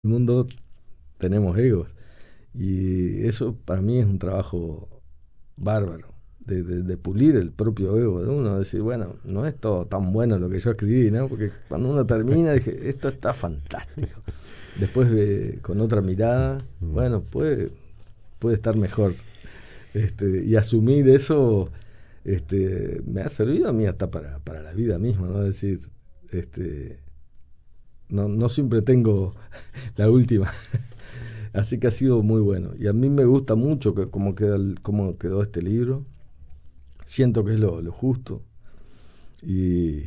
el mundo tenemos egos. Y eso para mí es un trabajo bárbaro, de pulir el propio ego de uno, decir, bueno, no es todo tan bueno lo que yo escribí, ¿no? Porque cuando uno termina, dije, esto está fantástico. Después, con otra mirada, Mm. bueno, puede estar mejor. Y asumir eso me ha servido a mí hasta para la vida misma, ¿no? Es decir, este, no siempre tengo la última. Así que ha sido muy bueno. Y a mí me gusta mucho cómo quedó este libro. Siento que es lo justo. Y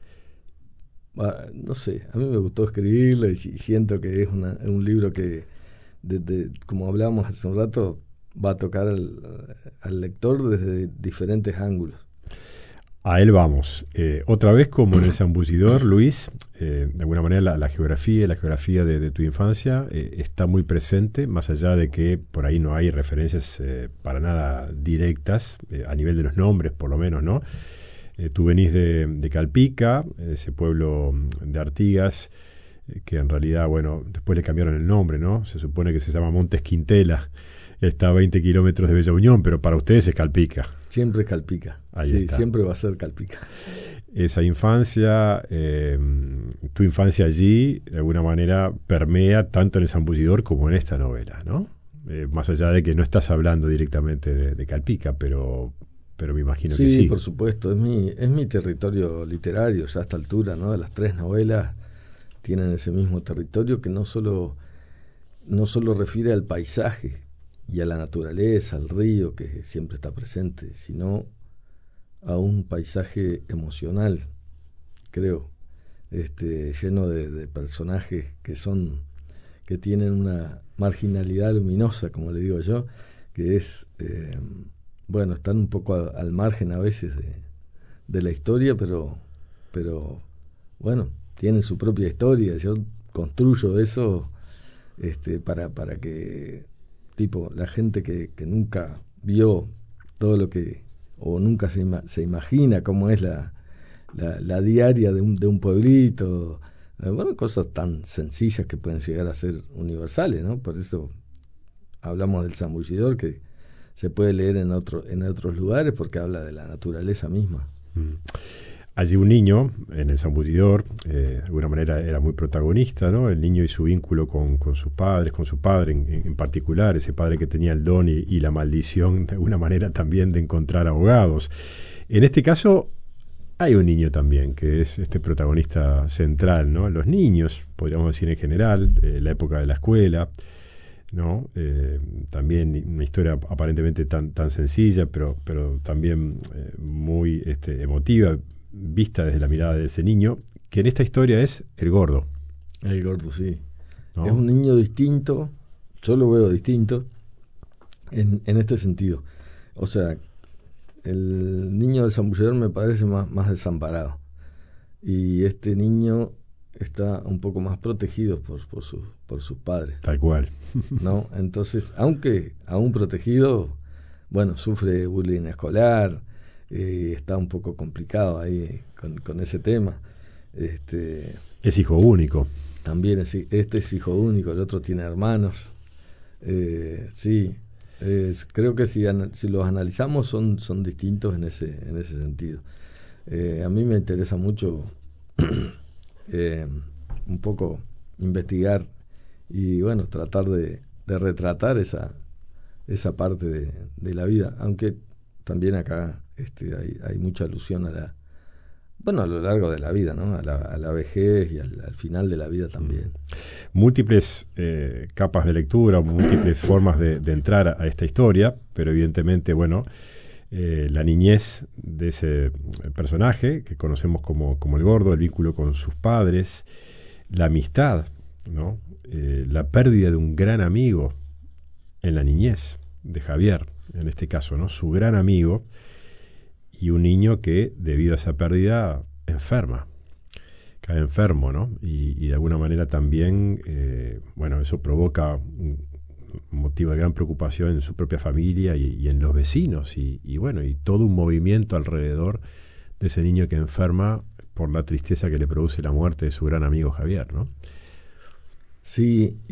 no sé, a mí me gustó escribirlo y siento que es un libro que, como hablábamos hace un rato, va a tocar al lector desde diferentes ángulos. A él vamos. Otra vez, como en el Zambullidor, Luis, de alguna manera la geografía de tu infancia está muy presente, más allá de que por ahí no hay referencias para nada directas, a nivel de los nombres, por lo menos, ¿no? Tú venís de Calpica, ese pueblo de Artigas, que en realidad, bueno, después le cambiaron el nombre, ¿no? Se supone que se llama Montes Quintela, está a 20 kilómetros de Bella Unión, pero para ustedes es Calpica. Siempre es Calpica. Ahí Sí, está. siempre va a ser Calpica. Esa infancia, tu infancia allí, de alguna manera permea tanto en el Zambullidor como en esta novela, ¿no? Más allá de que no estás hablando directamente de Calpica, pero me imagino que Sí, sí. por supuesto, es mi territorio literario ya a esta altura, ¿no? De las tres novelas tienen ese mismo territorio que no solo refiere al paisaje y a la naturaleza, al río que siempre está presente, sino a un paisaje emocional, creo, lleno de personajes que tienen una marginalidad luminosa, como le digo yo, que es, bueno, están un poco al margen a veces de la historia, pero bueno, tienen su propia historia. Yo construyo eso para que, tipo, la gente que nunca vio todo lo que, o nunca se imagina cómo es la diaria de un pueblito, bueno, cosas tan sencillas que pueden llegar a ser universales, ¿no? Por eso hablamos del zambullidor, que se puede leer en otros lugares porque habla de la naturaleza misma. Mm. Allí un niño, en el Zambullidor, de alguna manera era muy protagonista, ¿no? El niño y su vínculo con sus padres, con su padre en particular, ese padre que tenía el don y la maldición, de alguna manera también de encontrar abogados. En este caso, hay un niño también, que es este protagonista central, ¿no? Los niños, podríamos decir en general, la época de la escuela, ¿no? También una historia aparentemente tan sencilla, pero también muy emotiva, vista desde la mirada de ese niño, que en esta historia es el gordo, El gordo, sí. Es ¿no? un niño distinto, yo lo veo distinto en este sentido. O sea, el niño del zambullidor me parece más desamparado. Y este niño está un poco más protegido por sus padres, Tal cual. ¿no? Entonces, aunque aún protegido, bueno, sufre bullying escolar, está un poco complicado ahí con ese tema. Este, Es hijo único. También este es hijo único, el otro tiene hermanos. Sí, creo que si los analizamos son distintos en ese sentido. A mí me interesa mucho eh, un poco investigar y bueno, tratar de retratar esa parte de la vida, aunque también acá hay mucha alusión bueno, a lo largo de la vida, ¿no? A la vejez y al final de la vida también. Múltiples capas de lectura, múltiples formas de entrar a esta historia, pero evidentemente, bueno, la niñez de ese personaje que conocemos como el gordo, el vínculo con sus padres, la amistad, ¿no? La pérdida de un gran amigo en la niñez de Javier, en este caso, ¿no? Su gran amigo y un niño que, debido a esa pérdida, enferma, cae enfermo, ¿no? Y de alguna manera también, bueno, eso provoca un motivo de gran preocupación en su propia familia y en los vecinos y bueno, y todo un movimiento alrededor de ese niño que enferma por la tristeza que le produce la muerte de su gran amigo Javier, ¿no? Sí,